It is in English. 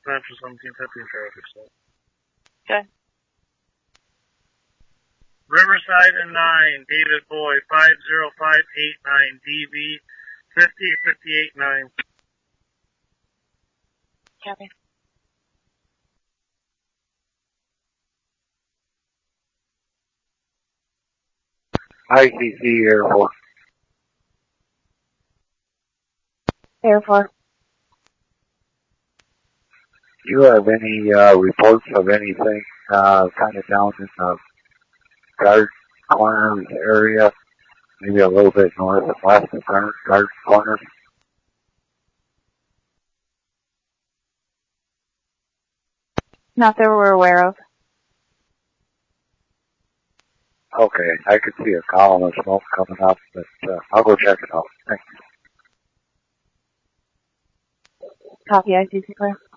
Central 1750 traffic stop. Okay. Riverside and 9, David Boy, 50589 DV, 50589. Copy. ICC Airport. Airport. Do you have any reports of anything kind of down in the Guard Corners area? Maybe a little bit north and west of Guard Corners? Not that we're aware of. Okay, I could see a column of smoke coming up, but I'll go check it out. Thanks. Copy, ICC clear.